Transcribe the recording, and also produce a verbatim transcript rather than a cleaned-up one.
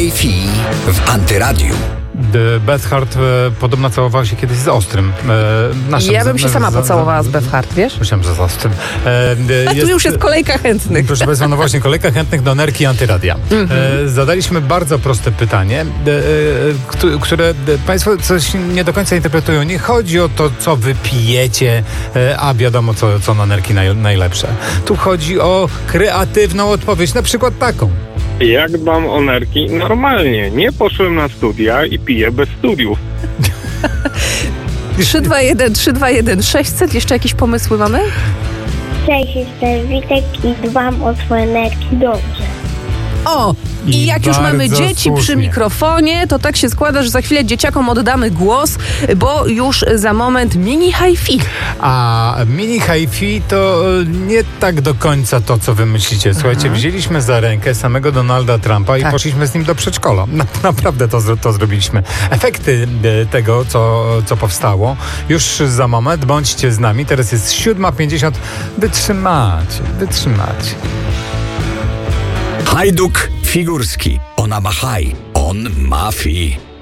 Hi-Fi w Antyradiu. Bethard e, podobno całowała się kiedyś z Ostrym. E, naszym, ja bym się sama pocałowała z Bethard, wiesz? Myślałem, że z Ostrym. E, A tu już jest kolejka chętnych. Proszę Państwa, no właśnie, kolejka chętnych do Nerki Antyradia. Mm-hmm. E, zadaliśmy bardzo proste pytanie, e, e, które Państwo coś nie do końca interpretują. Nie chodzi o to, co wy pijecie, e, a wiadomo, co, co na Nerki naj, najlepsze. Tu chodzi o kreatywną odpowiedź, na przykład taką. Jak dbam o nerki? Normalnie. Nie poszłem na studia i piję bez studiów. trzy dwa jeden, trzy dwa jeden, sześćset. Jeszcze jakieś pomysły mamy? Cześć, jestem Witek i dbam o swoje nerki dobrze. O! I, I jak już mamy dzieci słusznie. przy mikrofonie, to tak się składa, że za chwilę dzieciakom oddamy głos, bo już za moment mini hi-fi. A mini hi-fi to nie tak do końca to, co wy myślicie. Słuchajcie, Aha. wzięliśmy za rękę samego Donalda Trumpa i tak. poszliśmy z nim do przedszkola. Na, naprawdę to, to zrobiliśmy. Efekty tego, co, co powstało, już za moment. Bądźcie z nami. Teraz jest siódma pięćdziesiąt. Wytrzymacie, wytrzymacie. Hajduk Figurski. Ona ma haj, on ma fi.